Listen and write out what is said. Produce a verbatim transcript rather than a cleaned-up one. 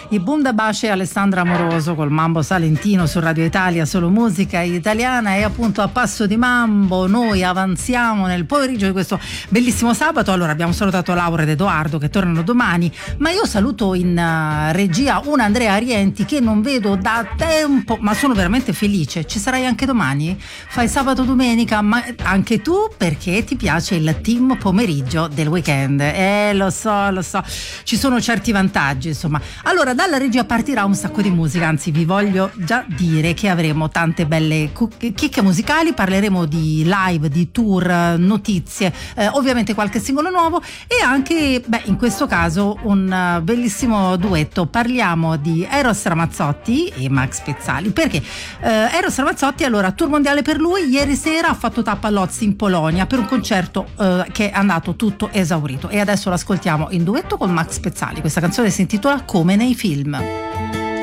I Bundabace e Alessandra Amoroso col Mambo Salentino su Radio Italia, solo musica italiana. E appunto a passo di mambo noi avanziamo nel pomeriggio di questo bellissimo sabato. Allora abbiamo salutato Laura ed Edoardo che tornano domani, ma io saluto in uh, regia un Andrea Arienti che non vedo da tempo, ma sono veramente felice. Ci sarai anche domani? Fai sabato domenica, ma anche tu, perché ti piace il team pomeriggio del weekend. Eh lo so, lo so, ci sono certi vantaggi insomma. Allora dalla regia partirà un sacco di musica, anzi vi voglio già dire che avremo tante belle chicche musicali, parleremo di live, di tour, notizie, eh, ovviamente qualche singolo nuovo e anche, beh, in questo caso un uh, bellissimo duetto. Parliamo di Eros Ramazzotti e Max Pezzali, perché uh, Eros Ramazzotti, allora, tour mondiale per lui, ieri sera ha fatto tappa a Lodz in Polonia per un concerto uh, che è andato tutto esaurito e adesso l'ascoltiamo in duetto con Max Pezzali. Questa canzone si intitola Come nei film.